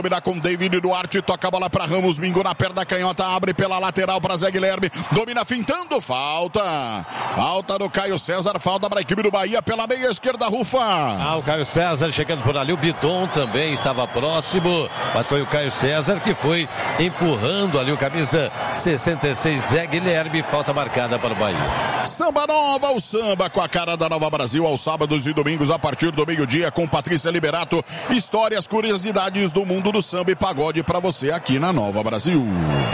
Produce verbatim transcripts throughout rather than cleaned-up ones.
Com David Duarte, toca a bola para Ramos, Mingo na perna canhota, abre pela lateral para Zé Guilherme, domina fintando, falta, falta do Caio César, falta para a equipe do Bahia pela meia esquerda, Rufa. Ah, o Caio César chegando por ali, o Bidon também estava próximo, mas foi o Caio César que foi empurrando ali o camisa sessenta e seis, Zé Guilherme, falta marcada para o Bahia. Samba Nova, o samba com a cara da Nova Brasil, aos sábados e domingos a partir do meio-dia com Patrícia Liberato, histórias, curiosidades do mundo do samba e pagode para você aqui na Nova Brasil.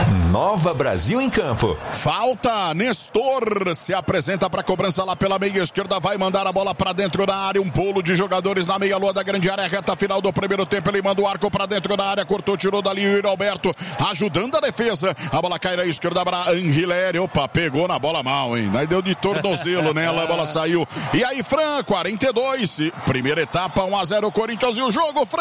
Nova Brasil em campo. Falta, Nestor se apresenta para cobrança lá pela meia esquerda, vai mandar a bola para dentro da área, um pulo de jogadores na meia-lua da grande área, reta final do primeiro tempo, ele manda o arco para dentro da área, cortou, tirou dali o Yuri Alberto, ajudando a defesa, a bola cai na esquerda para Anrileri, opa, pegou na bola mal, hein, aí deu de tornozelo nela, a bola saiu, e aí Fran, quarenta e dois, primeira etapa, um a zero Corinthians e o jogo, Fran.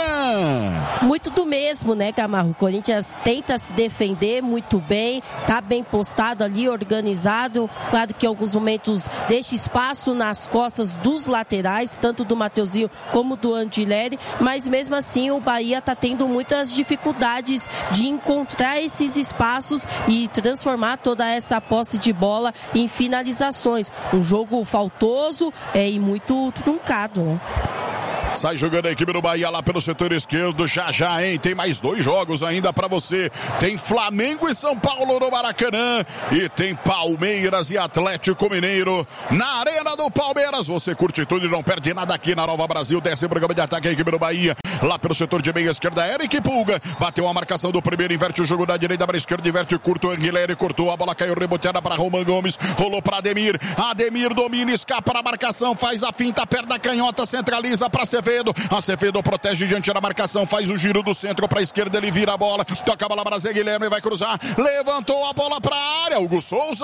Muito do mesmo, né, Camargo? O Corinthians tenta se defender muito bem, tá bem postado ali, organizado, claro que em alguns momentos deixa espaço nas costas dos laterais, tanto do Mateuzinho como do Angileri, mas mesmo assim o Bahia tá tendo muitas dificuldades de encontrar esses espaços e transformar toda essa posse de bola em finalizações. Um jogo faltoso é, e muito truncado, né? Sai jogando a equipe do Bahia lá pelo setor esquerdo, já já, hein? Tem mais dois jogos ainda pra você. Tem Flamengo e São Paulo no Maracanã e tem Palmeiras e Atlético Mineiro na Arena do Palmeiras. Você curte tudo e não perde nada aqui na Nova Brasil. Desce o programa de ataque a equipe do Bahia. Lá pelo setor de meia esquerda, Eric Pulga. Bateu a marcação do primeiro, inverte o jogo da direita para a esquerda, inverte curto, Anguilera cortou, a bola caiu reboteada para Roman Gomes, rolou para Ademir. Ademir domina, escapa na marcação, faz a finta, perna canhota, centraliza para Acevedo. Acevedo protege diante da marcação, faz o giro do centro para a esquerda, ele vira a bola, toca a bola para Zé Guilherme, vai cruzar, levantou a bola para a área, Hugo Souza,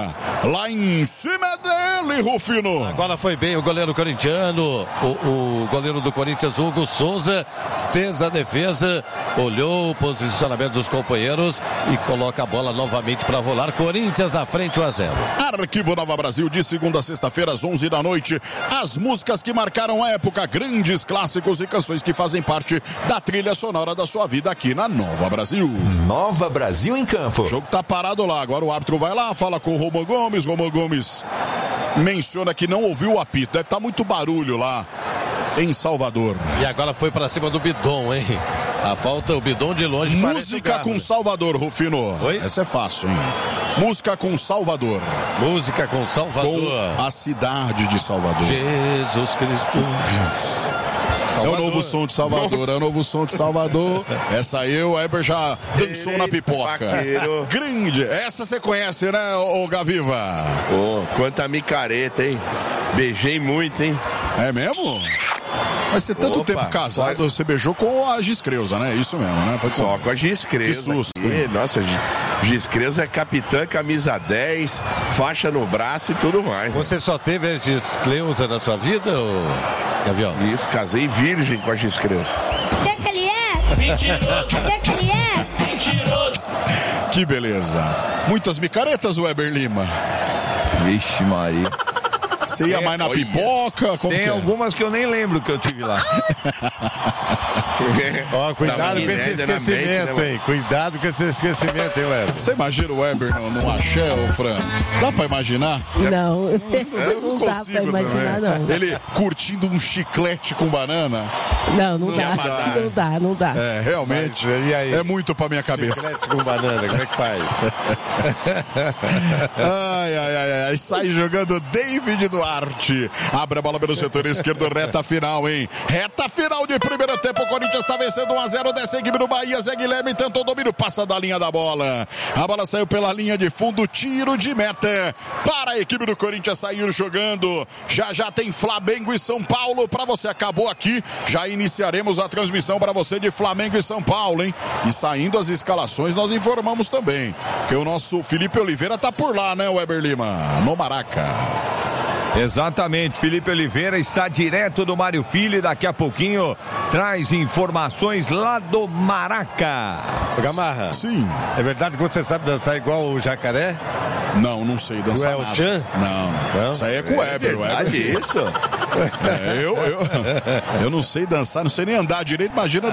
lá em cima dele, Rufino. Agora foi bem o goleiro corintiano, o, o goleiro do Corinthians, Hugo Souza, fez a defesa, olhou o posicionamento dos companheiros e coloca a bola novamente para rolar. Corinthians na frente, um a zero. Arquivo Nova Brasil, de segunda a sexta-feira, às onze da noite. As músicas que marcaram a época, grandes clássicos e canções que fazem parte da trilha sonora da sua vida aqui na Nova Brasil. Nova Brasil em campo. O jogo tá parado lá, agora o árbitro vai lá, fala com o Roman Gomes, Roman Gomes menciona que não ouviu o apito, deve estar muito barulho lá em Salvador. E agora foi para cima do Bidon, hein? A falta, o Bidon de longe. Música com Salvador, Rufino. Oi? Essa é fácil, hein? Música com Salvador. Música com Salvador. Com a cidade de Salvador. Jesus Cristo. É o novo som de Salvador, Nossa. é o novo som de Salvador. Essa aí o Eber já dançou na pipoca. Vaqueiro. Grande. Essa você conhece, né, ô Gaviva? Ô, oh, quanta micareta, hein? Beijei muito, hein? É mesmo? Mas você tanto Opa, tempo casado, pode... você beijou com a Giscreusa, né? Isso mesmo, né? Foi Só com, com a Giscreusa. Que susto. Aqui. Nossa, Giscreusa é capitã, camisa dez, faixa no braço e tudo mais. Você né? só teve a Giscreusa na sua vida, ou... Gavião? Isso, casei virgem com a Giscreusa. Quer que ele é? Mentiroso. Quer que ele é? Mentiroso. Que beleza. Muitas micaretas, Weber Lima. Vixe, Maria. Você ia é, mais na olha. pipoca? Como Tem que é? algumas que eu nem lembro que eu tive lá. Ó, oh, cuidado com esse esquecimento, mente, né, hein? Cuidado com esse esquecimento, hein, Weber? Você imagina o Weber no, no axé, ô Fran? Dá pra imaginar? Não, não, não, não dá pra imaginar, também. não. Ele curtindo um chiclete com banana? Não, não, não dá, dá. Não dá, não dá. É, realmente, Mas, e aí? É muito pra minha cabeça. Chiclete com banana, como é que faz? ai, ai, ai, ai, sai jogando David Duarte. Abre a bola pelo setor esquerdo, reta final, hein? Reta final de primeiro tempo, o Corinthians está vencendo um a zero, desce a equipe do Bahia, Zé Guilherme tentou o domínio, passa da linha da bola. A bola saiu pela linha de fundo, tiro de meta para a equipe do Corinthians sair jogando. Já já tem Flamengo e São Paulo para você. Acabou aqui, já iniciaremos a transmissão para você de Flamengo e São Paulo, hein? E saindo as escalações, nós informamos também que o nosso Felipe Oliveira tá por lá, né, Weber Lima? No Maraca. Exatamente, Felipe Oliveira está direto do Mário Filho e daqui a pouquinho traz informações lá do Maraca. Gamarra, sim. É verdade que você sabe dançar igual o jacaré? Não, não sei dançar o nada. Chan? Não, não, isso aí é com o Weber. É Weber. isso? É, eu, eu, eu não sei dançar, não sei nem andar direito, imagina